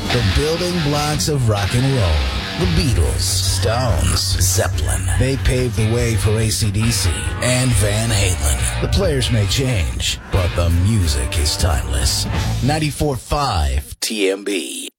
The building blocks of rock and roll. The Beatles, Stones, Zeppelin. They paved the way for AC/DC and Van Halen. The players may change, but the music is timeless. 94.5 TMB.